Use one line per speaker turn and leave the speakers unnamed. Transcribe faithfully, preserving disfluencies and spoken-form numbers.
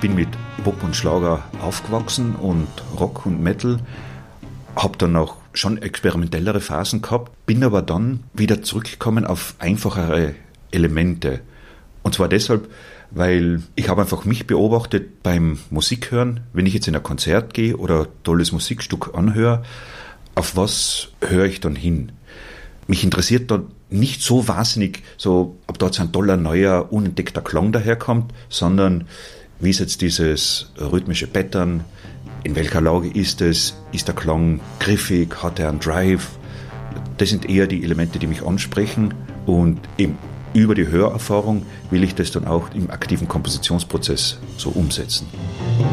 bin mit Pop und Schlager aufgewachsen und Rock und Metal, habe dann auch schon experimentellere Phasen gehabt, bin aber dann wieder zurückgekommen auf einfachere Elemente. Und zwar deshalb, weil ich habe einfach mich beobachtet beim Musikhören, wenn ich jetzt in ein Konzert gehe oder ein tolles Musikstück anhöre, auf was höre ich dann hin? Mich interessiert dann nicht so wahnsinnig, so, ob da jetzt ein toller, neuer, unentdeckter Klang daherkommt, sondern wie ist jetzt dieses rhythmische Pattern, in welcher Lage ist es, ist der Klang griffig, hat er einen Drive? Das sind eher die Elemente, die mich ansprechen, und eben über die Hörerfahrung will ich das dann auch im aktiven Kompositionsprozess so umsetzen.